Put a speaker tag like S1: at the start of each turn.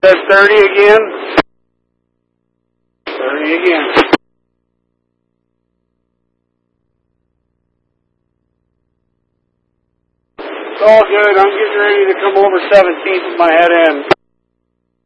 S1: Said 30 again. 30 again. It's all good. I'm getting ready to come over 17th with my head end.